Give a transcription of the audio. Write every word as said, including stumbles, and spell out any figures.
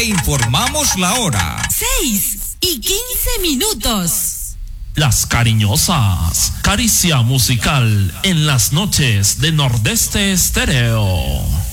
informamos la hora. Seis y quince minutos. Las cariñosas, caricia musical en las noches de Nordeste Estéreo.